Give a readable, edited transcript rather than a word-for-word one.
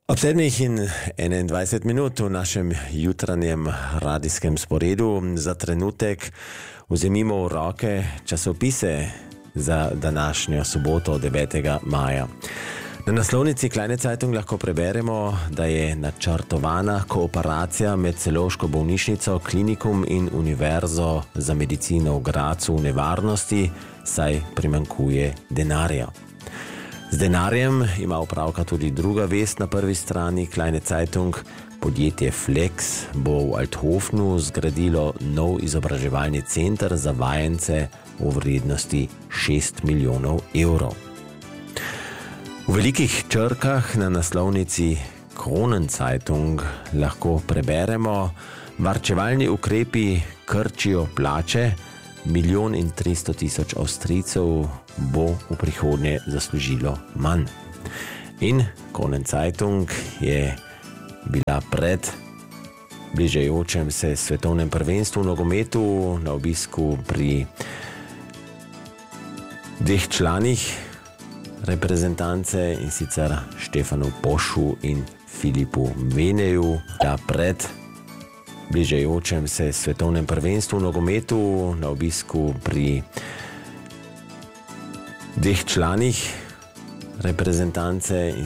Ob 7:21 v našem jutranjem radijskem sporedu za trenutek vzemimo v roke časopise za današnjo soboto 9. maja. Na naslovnici Kleine Zeitung lahko preberemo, da je načrtovana kooperacija med Celovško bolnišnico, klinikum in Univerzo za medicino v Grazu v nevarnosti, saj primanjkuje denarja. Z denarjem ima opravka tudi druga vest na prvi strani Kleine Zeitung. Podjetje Flex bo v Althofnu zgradilo nov izobraževalni center za vajence v vrednosti 6 milijonov evrov. V velikih črkah na naslovnici Kronenzeitung lahko preberemo: varčevalni ukrepi krčijo plače, 1.300.000 Avstrijcev bo v prihodnje zaslužilo manj. In Kronenzeitung je bila pred bližajočem se svetovnem prvenstvu v nogometu na obisku pri dveh članih reprezentance, in sicer Štefanu Pošu in Filipu Veneju. Da pred bližajočem se svetovnem prvenstvu v nogometu na obisku pri dveh članih reprezentance.